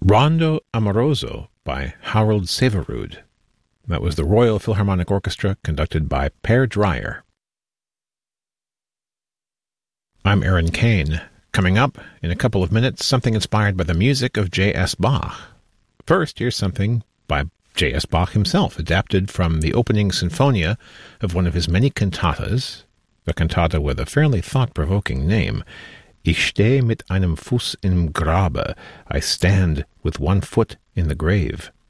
Rondo Amoroso by Harold Severud. That was the Royal Philharmonic Orchestra, conducted by Per Dreyer. I'm Aaron Kane. Coming up in a couple of minutes, something inspired by the music of J.S. Bach. First, here's something by J.S. Bach himself, adapted from the opening sinfonia of one of his many cantatas, a cantata with a fairly thought-provoking name, Ich stehe mit einem Fuß im Grabe, I stand with one foot in the grave.